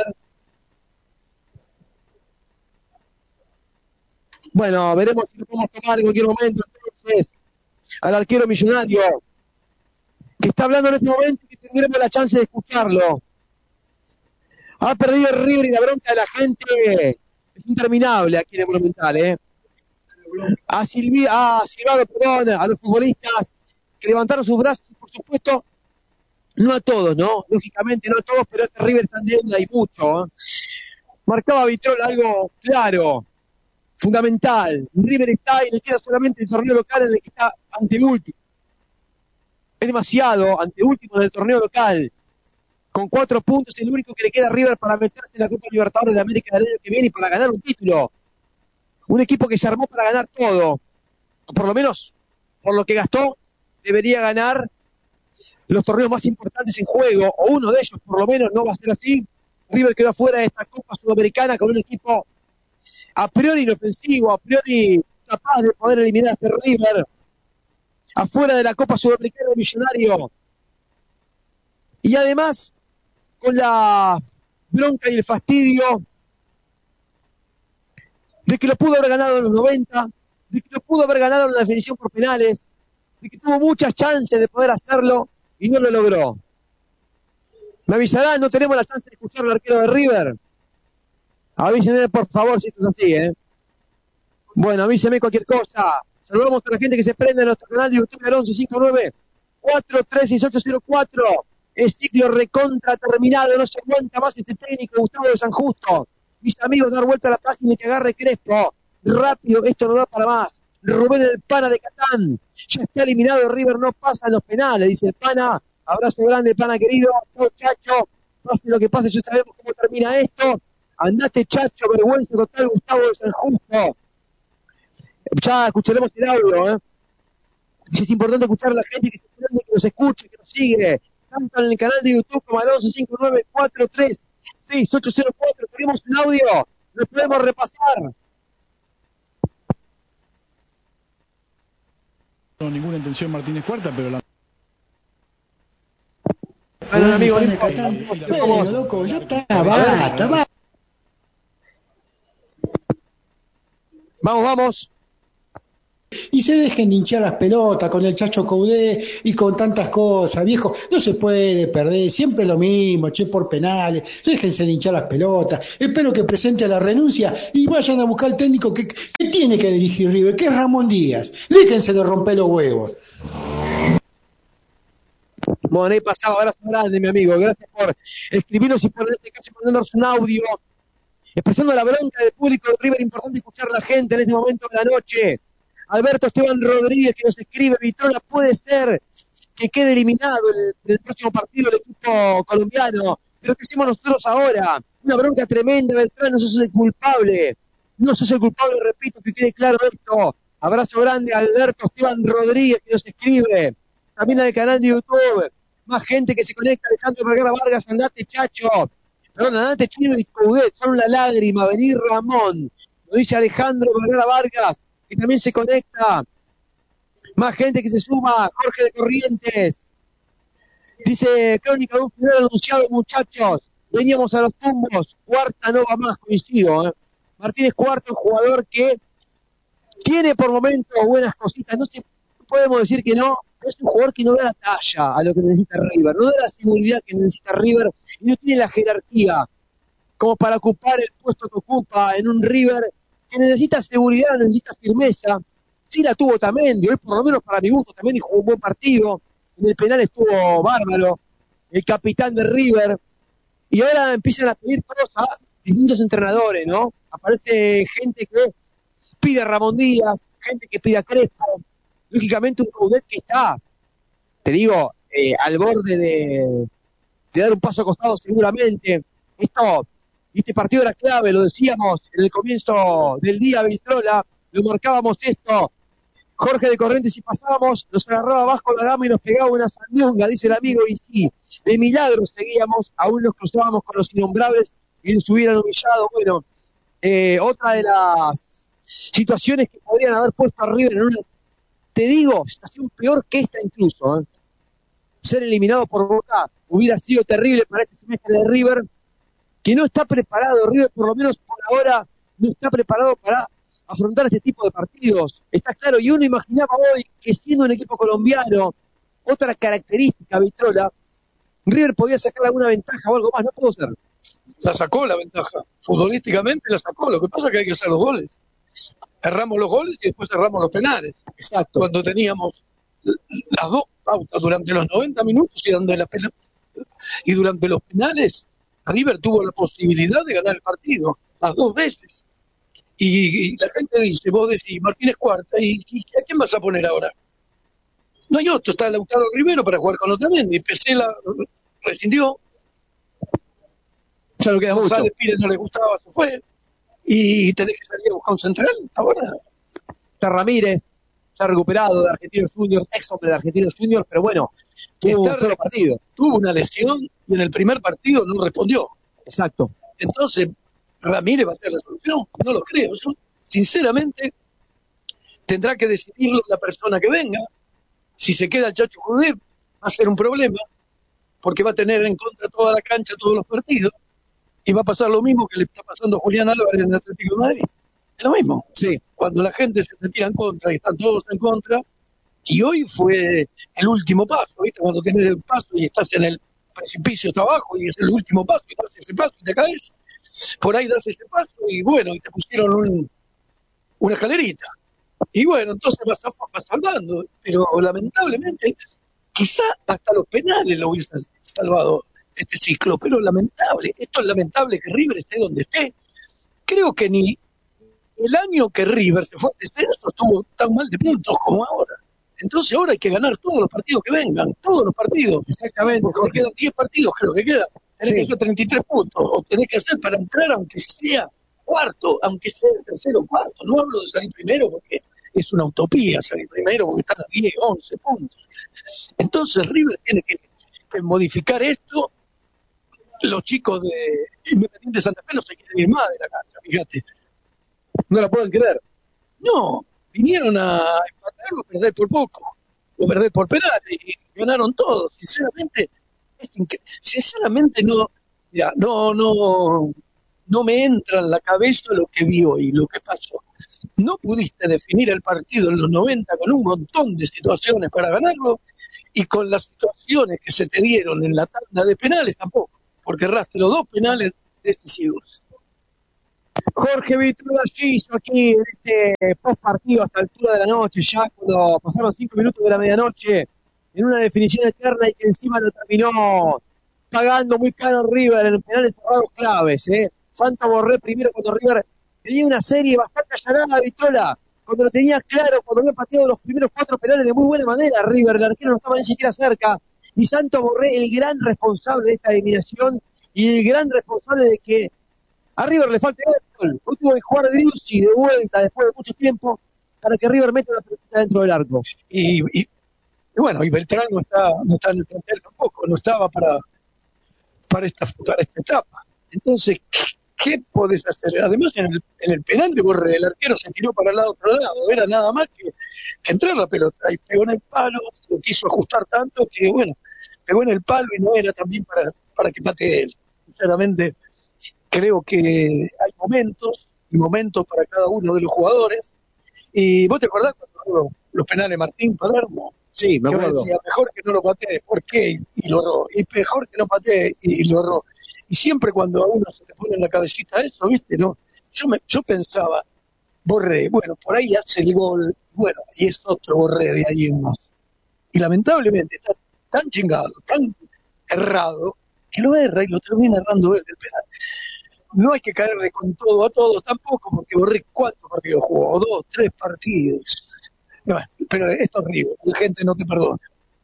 Bueno, veremos si lo podemos tomar en cualquier momento. Entonces, al arquero millonario, que está hablando en este momento y que tendremos la chance de escucharlo. Ha perdido el River y la bronca de la gente es interminable aquí en el Monumental, ¿eh? Ha silbado, a los futbolistas que levantaron sus brazos, por supuesto, no a todos, ¿no? Lógicamente no a todos, pero este River está en deuda y mucho, ¿eh? Marcaba Vitrol algo claro, fundamental. River está y le queda solamente el torneo local en el que está anteúltimo. Es demasiado, anteúltimo en el torneo local. Con 4 puntos, el único que le queda a River para meterse en la Copa Libertadores de América del año que viene y para ganar un título. Un equipo que se armó para ganar todo. O por lo menos, por lo que gastó, debería ganar los torneos más importantes en juego, o uno de ellos por lo menos. No va a ser así. River quedó fuera de esta Copa Sudamericana con un equipo a priori inofensivo, a priori capaz de poder eliminar a este River. Afuera de la Copa Sudamericana Millonario. Y además, con la bronca y el fastidio de que lo pudo haber ganado en los 90, de que lo pudo haber ganado en la definición por penales, de que tuvo muchas chances de poder hacerlo y no lo logró. Me avisarán, no tenemos la chance de escuchar al arquero de River. Avísenme, por favor, si esto es así, ¿eh? Bueno, avísenme cualquier cosa. Saludamos a la gente que se prende en nuestro canal de YouTube al 1159-436804. Es ciclo recontra terminado, no se aguanta más este técnico Gustavo de San Justo. Mis amigos, dar vuelta a la página y que agarre Crespo. Rápido, esto no da para más. Rubén el Pana de Catán. Ya está eliminado, River no pasa en los penales, dice el Pana. Abrazo grande, Pana querido. Chau, Chacho. Pase lo que pase, ya sabemos cómo termina esto. Andate, Chacho, vergüenza total, Gustavo de San Justo. Ya escucharemos el audio, ¿eh? Es importante escuchar a la gente que se prende, que nos escuche, que nos sigue. Tanto en el canal de YouTube como al 1159436804. Tenemos un audio, lo podemos repasar. No, ninguna intención Martínez Cuarta, pero la... Bueno, amigo, loco, ya está, basta. Vamos. Y se dejen de hinchar las pelotas con el Chacho Coudet y con tantas cosas, viejo. No se puede perder, siempre lo mismo, por penales. Déjense de hinchar las pelotas. Espero que presente la renuncia y vayan a buscar al técnico que tiene que dirigir River, que es Ramón Díaz. Déjense de romper los huevos. Bueno, ahí pasaba, abrazo grande, mi amigo. Gracias por escribirnos y por, en este caso, mandarnos un audio expresando la bronca del público de River. Importante escuchar a la gente en este momento de la noche. Alberto Esteban Rodríguez, que nos escribe: Vitrola, puede ser que quede eliminado en el próximo partido el equipo colombiano, pero ¿qué hacemos nosotros ahora? Una bronca tremenda, Beltrán, no sos el culpable, repito, que quede claro esto. Abrazo grande a Alberto Esteban Rodríguez, que nos escribe, también al canal de YouTube, más gente que se conecta. Alejandro Vergara Vargas, andate Chacho, andate Chino y Coudet, son una lágrima, vení Ramón, lo dice Alejandro Vergara Vargas, que también se conecta. Más gente que se suma. Jorge de Corrientes dice: Crónica de un final anunciado, muchachos. Veníamos a los tumbos. Cuarta no va más, coincido. Martínez Cuarta, un jugador que tiene por momentos buenas cositas. No podemos decir que no. Es un jugador que no da la talla a lo que necesita River. No da la seguridad que necesita River. Y no tiene la jerarquía como para ocupar el puesto que ocupa en un River que necesita seguridad, necesita firmeza. Sí la tuvo Tamendi, hoy por lo menos para mi gusto Tamendi jugó un buen partido, en el penal estuvo bárbaro, el capitán de River, y ahora empiezan a pedir cosas a distintos entrenadores, ¿no? Aparece gente que pide a Ramón Díaz, gente que pide a Crespo, lógicamente un Coudet que está, te digo, al borde de dar un paso a costado seguramente. Este partido era clave, lo decíamos en el comienzo del día, Vitrola, lo marcábamos esto. Jorge de Corrientes, si pasábamos, nos agarraba abajo la gama y nos pegaba una sandunga, dice el amigo, y sí, de milagro seguíamos, aún nos cruzábamos con los innombrables y nos hubieran humillado. Bueno, otra de las situaciones que podrían haber puesto a River en una, te digo, situación peor que esta incluso. Ser eliminado por Boca hubiera sido terrible para este semestre de River, que no está preparado. River, por lo menos por ahora, no está preparado para afrontar este tipo de partidos. Está claro, y uno imaginaba hoy que siendo un equipo colombiano, otra característica, Vitrola, River podía sacar alguna ventaja o algo más. No pudo ser. La sacó la ventaja. Futbolísticamente la sacó. Lo que pasa es que hay que hacer los goles. Erramos los goles y después erramos los penales. Exacto. Cuando teníamos las dos pautas durante los 90 minutos y durante los penales, River tuvo la posibilidad de ganar el partido las dos veces. Y la gente dice, vos decís, Martínez Cuarta, ¿y a quién vas a poner ahora? No hay otro, está Lautaro Rivero para jugar con Otamendi. Pesela rescindió. Ya no queda mucho. González Pires no le gustaba, se fue. Y tenés que salir a buscar un central ahora. Está Ramírez, ya recuperado de Argentinos Juniors, ex hombre de Argentinos Juniors, pero bueno, tuvo un solo partido. Tuvo una lesión y en el primer partido no respondió. Exacto. Entonces, Ramírez va a ser la solución. No lo creo. Yo, sinceramente, tendrá que decidirlo la persona que venga. Si se queda el Chacho Coudet, va a ser un problema, porque va a tener en contra toda la cancha, todos los partidos, y va a pasar lo mismo que le está pasando a Julián Álvarez en el Atlético de Madrid. Es lo mismo. Sí. Cuando la gente se te tira en contra y están todos en contra, y hoy fue el último paso, ¿viste? Cuando tenés el paso y estás en el precipicio hasta abajo y es el último paso y das ese paso y te caes, por ahí das ese paso y bueno, y te pusieron una escalerita. Y bueno, entonces vas salvando, pero lamentablemente, quizá hasta los penales lo hubiesen salvado este ciclo, pero esto es lamentable que River esté donde esté. Creo que ni el año que River se fue al descenso estuvo tan mal de puntos como ahora. Entonces ahora hay que ganar todos los partidos que vengan, todos los partidos. Exactamente. Porque quedan 10 partidos, creo que quedan. Tenés que hacer 33 puntos, o tenés que hacer para entrar aunque sea cuarto, aunque sea tercero o cuarto. No hablo de salir primero porque es una utopía salir primero porque están a 10, 11 puntos. Entonces River tiene que modificar esto. Los chicos de Independiente Santa Fe no se quieren ir más de la cancha, fíjate. No la pueden creer. No, vinieron a empatar o perder por poco, o perder por penales, y ganaron todos. Sinceramente no me entra en la cabeza lo que vi hoy, lo que pasó. no pudiste definir el partido en los 90 con un montón de situaciones para ganarlo, y con las situaciones que se te dieron en la tanda de penales tampoco, porque erraste los 2 penales decisivos. Jorge Vitrula hizo aquí en este post partido a esta altura de la noche, ya cuando pasaron 5 minutos de la medianoche, en una definición eterna y que encima lo terminó pagando muy caro River en penales cerrados claves. Santo Borré primero cuando River tenía una serie bastante allanada a Vitrola, cuando lo tenía claro, cuando había pateado los primeros 4 penales de muy buena manera River, el arquero no estaba ni siquiera cerca, y Santo Borré el gran responsable de esta eliminación y el gran responsable de que a River le falta gol. Hoy tuvo que jugar Driussi de vuelta después de mucho tiempo para que River meta una pelotita dentro del arco. Y bueno, y Beltrán no está en el plantel tampoco, no estaba para esta etapa. Entonces, ¿qué podés hacer? Además, en el penal de Borré, el arquero se tiró para el otro lado, era nada más que entrar la pelota y pegó en el palo, lo quiso ajustar tanto que, bueno, pegó en el palo y no era también para que patee él. Sinceramente, creo que hay momentos y momentos para cada uno de los jugadores. ¿Y vos te acordás cuando los penales Martín Palermo? Sí, me acuerdo. Decía, mejor que no lo patee, ¿por qué? Y lo erró. Y mejor que no patee, y lo erró. Y siempre cuando a uno se te pone en la cabecita eso, ¿viste? No, yo pensaba, Borré, bueno, por ahí hace el gol, bueno, y es otro Borré de ahí en más. Y lamentablemente está tan chingado, tan errado, que lo erra y lo termina errando él del penal. No hay que caerle con todo a todos tampoco, porque Borré, ¿cuántos partidos jugó? 2, 3 partidos. Bueno, pero es horrible, la gente no te perdona.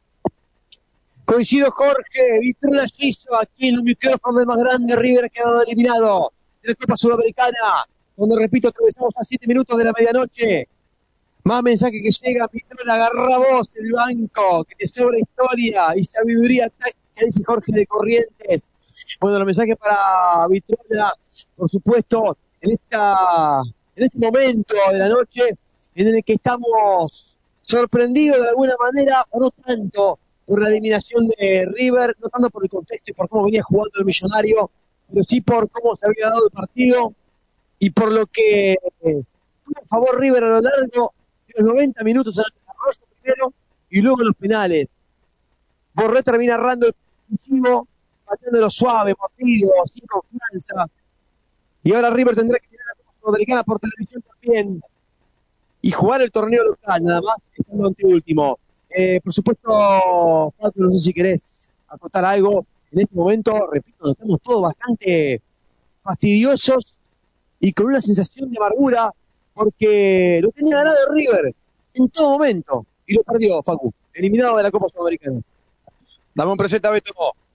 Coincido, Jorge. Vitrula hizo aquí en un micrófono del más grande. River ha quedado eliminado de la Copa Sudamericana, donde, repito, atravesamos a 7 minutos de la medianoche. Más mensaje que llega. Vitrula, agarra vos el banco, que te sobra historia y sabiduría táctica, dice Jorge de Corrientes. Bueno, los mensajes para Vitrula, por supuesto, en este momento de la noche en el que estamos sorprendidos de alguna manera, o no tanto, por la eliminación de River, no tanto por el contexto y por cómo venía jugando el Millonario, pero sí por cómo se había dado el partido y por lo que tuvo a favor River a lo largo de los 90 minutos en el desarrollo primero y luego en los penales. Borré termina errando el decisivo, pateándolo suave, mordido, sin confianza, y ahora River tendrá que tener la Copa Sudamericana por televisión también y jugar el torneo local, nada más, estando anteúltimo. Por supuesto, Paco, no sé si querés acotar algo. En este momento, repito, estamos todos bastante fastidiosos y con una sensación de amargura, porque lo tenía ganado River en todo momento y lo perdió, Facu, eliminado de la Copa Sudamericana. Dame un presente, Beto.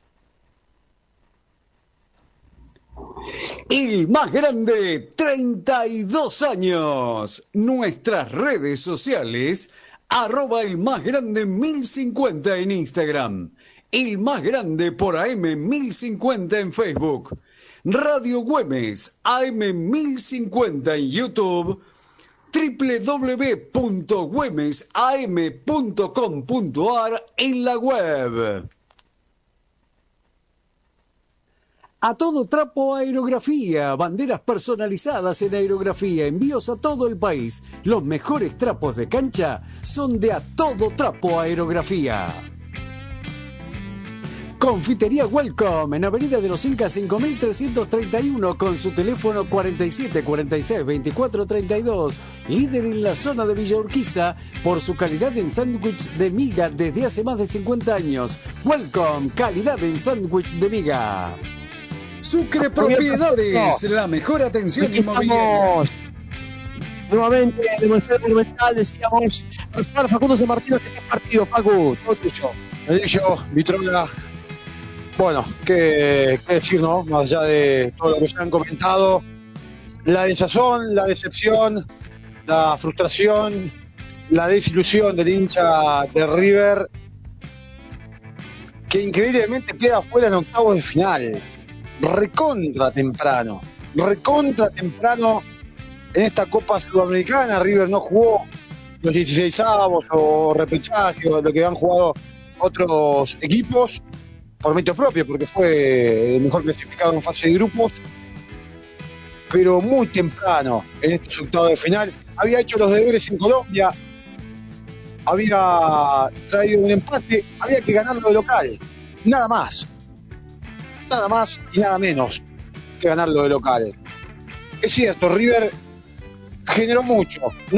El más grande, 32 años. Nuestras redes sociales, @el más grande 1050 en Instagram. El más grande por AM 1050 en Facebook. Radio Güemes, AM 1050 en YouTube. www.güemesam.com.ar en la web. A todo trapo aerografía, banderas personalizadas en aerografía, envíos a todo el país. Los mejores trapos de cancha son de A Todo Trapo Aerografía. Confitería Welcome en Avenida de los Incas 5331 con su teléfono 47 46 24 32. Líder en la zona de Villa Urquiza por su calidad en sándwich de miga desde hace más de 50 años. Welcome, calidad en sándwich de miga. Sucre Propiedades, la mejor atención inmobiliaria. Nuevamente, en el Estadio Monumental, decíamos, para Facundo San Martín, este partido, Facu, todo tuyo. Vitrola. Bueno, qué decir, ¿no? Más allá de todo lo que se han comentado, la desazón, la decepción, la frustración, la desilusión del hincha de River, que increíblemente queda fuera en octavos de final. Recontra temprano en esta Copa Sudamericana. River no jugó los 16avos o repechaje o lo que han jugado otros equipos por mérito propio, porque fue el mejor clasificado en fase de grupos, pero muy temprano en estos octavos de final había hecho los deberes en Colombia, había traído un empate, había que ganarlo de local, nada más y nada menos que ganarlo de local. Es cierto, River generó mucho,